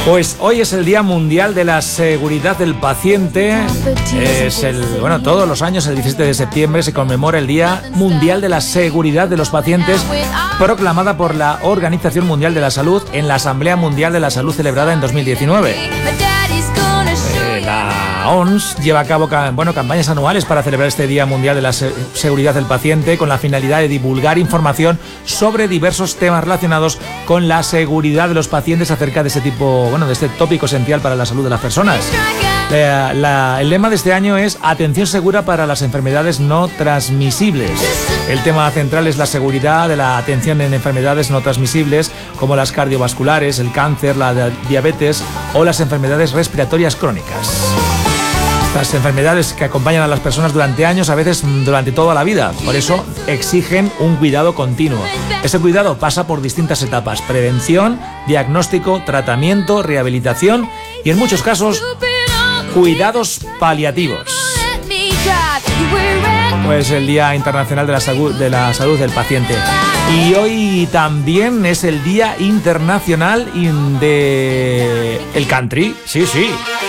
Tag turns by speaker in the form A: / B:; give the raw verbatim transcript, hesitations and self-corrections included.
A: Pues hoy es el Día Mundial de la Seguridad del Paciente. Es el, bueno, todos los años, el diecisiete de septiembre, se conmemora el Día Mundial de la Seguridad de los Pacientes, proclamada por la Organización Mundial de la Salud en la Asamblea Mundial de la Salud celebrada en dos mil diecinueve. Eh, la O M S lleva a cabo bueno, campañas anuales para celebrar este Día Mundial de la Se- Seguridad del Paciente con la finalidad de divulgar información sobre diversos temas relacionados con la seguridad de los pacientes acerca de este tipo, bueno, de este tópico esencial para la salud de las personas. La, la, el lema de este año es Atención segura para las enfermedades no transmisibles. El tema central es la seguridad de la atención en enfermedades no transmisibles como las cardiovasculares, el cáncer, la diabetes o las enfermedades respiratorias crónicas. Estas enfermedades que acompañan a las personas durante años, a veces durante toda la vida. Por eso exigen un cuidado continuo. Ese cuidado pasa por distintas etapas: prevención, diagnóstico, tratamiento, rehabilitación y, en muchos casos, cuidados paliativos. Pues el Día Internacional de la, Salud, de la Salud del Paciente. Y hoy también es el Día Internacional de el Country. Sí, sí.